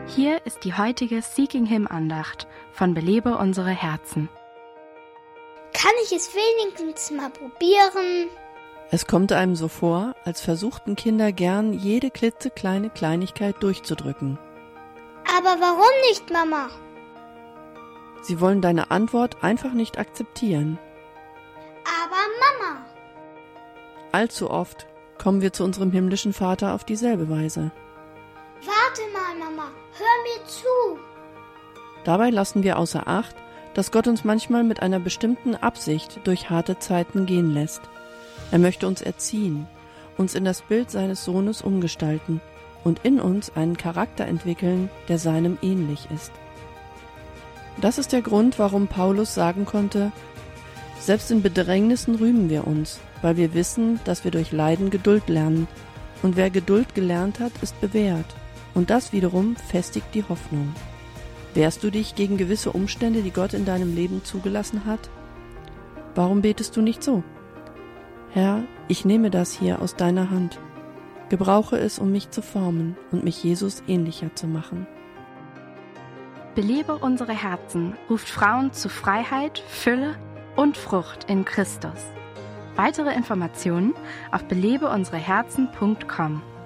Hier ist die heutige Seeking Him Andacht von Belebe unsere Herzen. Kann ich es wenigstens mal probieren? Es kommt einem so vor, als versuchten Kinder gern, jede klitzekleine Kleinigkeit durchzudrücken. Aber warum nicht, Mama? Sie wollen deine Antwort einfach nicht akzeptieren. Aber Mama. Allzu oft kommen wir zu unserem himmlischen Vater auf dieselbe Weise. Warte mal, Mama, hör mir zu. Dabei lassen wir außer Acht, dass Gott uns manchmal mit einer bestimmten Absicht durch harte Zeiten gehen lässt. Er möchte uns erziehen, uns in das Bild seines Sohnes umgestalten und in uns einen Charakter entwickeln, der seinem ähnlich ist. Das ist der Grund, warum Paulus sagen konnte: Selbst in Bedrängnissen rühmen wir uns, weil wir wissen, dass wir durch Leiden Geduld lernen. Und wer Geduld gelernt hat, ist bewährt. Und das wiederum festigt die Hoffnung. Wehrst du dich gegen gewisse Umstände, die Gott in deinem Leben zugelassen hat? Warum betest du nicht so? Herr, ich nehme das hier aus deiner Hand. Gebrauche es, um mich zu formen und mich Jesus ähnlicher zu machen. Belebe unsere Herzen ruft Frauen zu Freiheit, Fülle und Frucht in Christus. Weitere Informationen auf belebeunsereherzen.com.